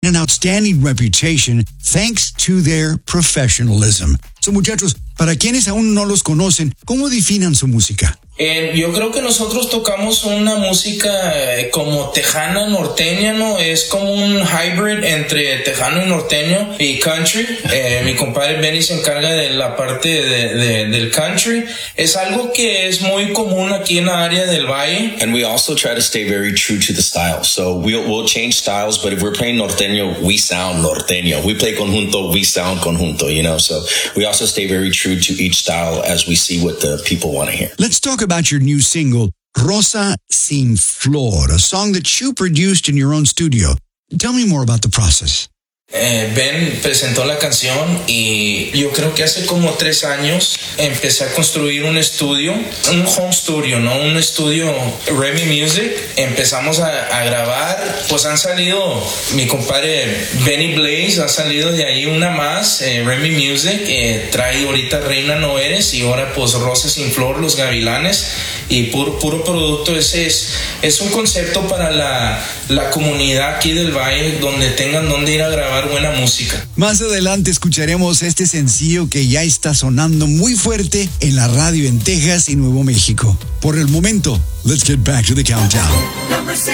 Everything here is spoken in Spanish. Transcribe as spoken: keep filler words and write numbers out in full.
an outstanding reputation thanks to their professionalism. So, muchachos, para quienes aún no los conocen, ¿cómo definen su música? Eh, yo creo que nosotros tocamos una música eh, como tejana, norteña, ¿no? Es como un hybrid entre tejano y norteño y country. Eh, mi compadre Benny se encarga de la parte de, de, del country. Es algo que es muy común aquí en la área del valle. And we also try to stay very true to the style. So we'll, we'll change styles, but if we're playing norteño, we sound norteño. We play conjunto, we sound conjunto, you know? So we also stay very true to each style as we see what the people want to hear. Let's talk about your new single, Rosa Sin Flor, a song that you produced in your own studio. Tell me more about the process. Eh, Ben presentó la canción y yo creo que hace como tres años empecé a construir un estudio, un home studio, ¿no? Un estudio Remy Music. Empezamos a, a grabar, pues han salido, mi compadre Benny Blaze ha salido de ahí una más, eh, Remy Music, eh, trae ahorita Reina No Eres y ahora pues Rosa Sin Flor, Los Gavilanes y puro, puro producto. Ese es, es un concepto para la, la comunidad aquí del Valle donde tengan donde ir a grabar buena música. Más adelante escucharemos este sencillo que ya está sonando muy fuerte en la radio en Texas y Nuevo México. Por el momento, let's get back to the countdown.